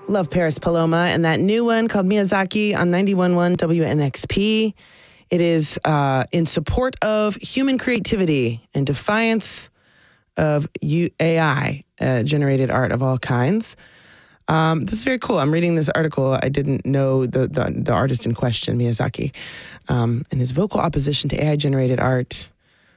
Love Paris Paloma and that new one called Miyazaki on 91.1 WNXP. It is in support of human creativity and defiance of AI generated art of all kinds. This is very cool. I'm reading this article. I didn't know the artist in question, Miyazaki, and his vocal opposition to AI generated art.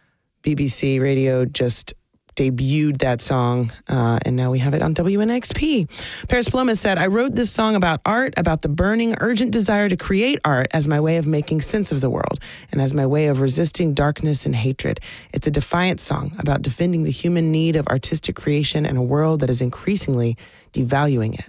BBC Radio just debuted that song, and now we have it on WNXP. Paris Paloma said, I wrote this song about art, about the burning, urgent desire to create art as my way of making sense of the world and as my way of resisting darkness and hatred. It's a defiant song about defending the human need of artistic creation in a world that is increasingly devaluing it.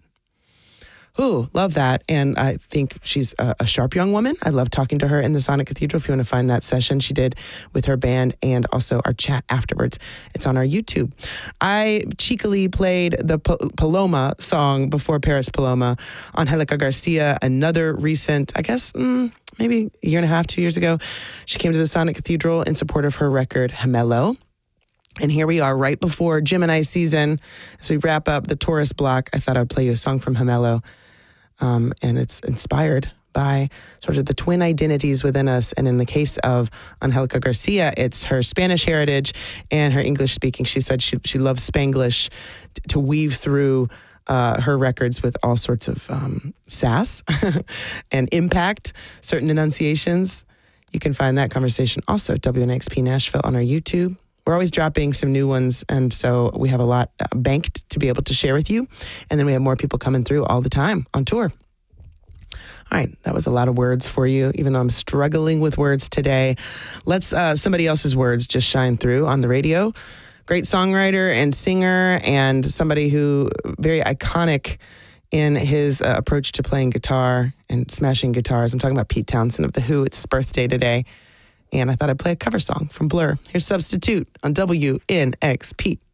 Ooh, love that. And I think she's a sharp young woman. I love talking to her in the Sonic Cathedral. If you want to find that session she did with her band and also our chat afterwards, it's on our YouTube. I cheekily played the Paloma song before Paris Paloma on Angelica Garcia, another recent, I guess, maybe a year and a half, 2 years ago. She came to the Sonic Cathedral in support of her record, Gemelo. And here we are right before Gemini season. As we wrap up the Taurus block, I thought I'd play you a song from Gemelo. And it's inspired by sort of the twin identities within us. And in the case of Angelica Garcia, it's her Spanish heritage and her English speaking. She said she loves Spanglish to weave through her records with all sorts of sass and impact, certain enunciations. You can find that conversation also at WNXP Nashville on our YouTube. We're always dropping some new ones, and so we have a lot banked to be able to share with you. And then we have more people coming through all the time on tour. All right, that was a lot of words for you, even though I'm struggling with words today. Let's somebody else's words just shine through on the radio. Great songwriter and singer, and somebody who very iconic in his approach to playing guitar and smashing guitars. I'm talking about Pete Townsend of The Who. It's his birthday today. And I thought I'd play a cover song from Blur. Here's Substitute on WNXP.